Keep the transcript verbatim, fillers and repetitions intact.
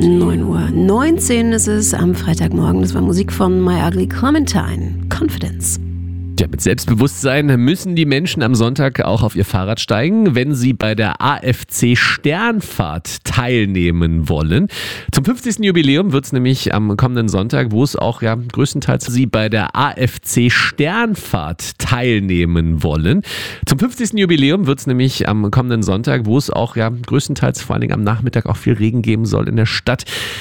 neun Uhr neunzehn ist es am Freitagmorgen. Das war Musik von My Ugly Clementine. Confidence. Ja, mit Selbstbewusstsein müssen die Menschen am Sonntag auch auf ihr Fahrrad steigen, wenn sie bei der A F C Sternfahrt teilnehmen wollen. Zum fünfzigsten Jubiläum wird es nämlich am kommenden Sonntag, wo es auch ja größtenteils sie bei der A F C Sternfahrt teilnehmen wollen. Zum fünfzigsten Jubiläum wird es nämlich am kommenden Sonntag, wo es auch ja größtenteils vor allen Dingen am Nachmittag auch viel Regen geben soll in der Stadt.